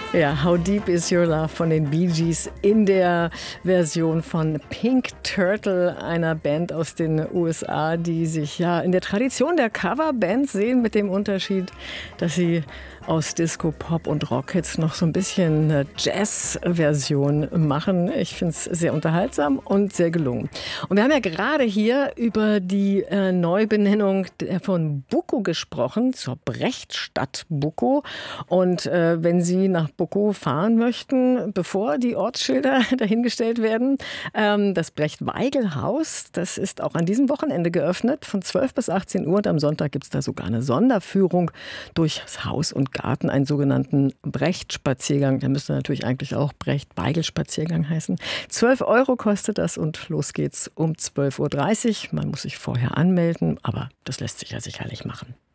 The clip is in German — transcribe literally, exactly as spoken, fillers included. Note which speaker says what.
Speaker 1: Ja, How Deep Is Your Love von den Bee Gees in der Version von Pink Turtle, einer Band aus den U S A, die sich ja in der Tradition der Coverbands sehen, mit dem Unterschied, dass sie aus Disco, Pop und Rock jetzt noch so ein bisschen eine Jazz-Version machen. Ich finde es sehr unterhaltsam und sehr gelungen. Und wir haben ja gerade hier über die äh, Neubenennung von Buckow gesprochen, zur Brechtstadt Buckow. Und äh, wenn Sie nach Buckow fahren möchten, bevor die Ortsschilder dahingestellt werden, ähm, das Brecht-Weigel-Haus, das ist auch an diesem Wochenende geöffnet, von zwölf bis achtzehn Uhr. Und am Sonntag gibt es da sogar eine Sonderführung durchs Haus und Garten, einen sogenannten Brecht-Spaziergang. Der müsste natürlich eigentlich auch Brecht-Weigel-Spaziergang heißen. zwölf Euro kostet das und los geht's um zwölf Uhr dreißig. Man muss sich vorher anmelden, aber das lässt sich ja sicherlich machen.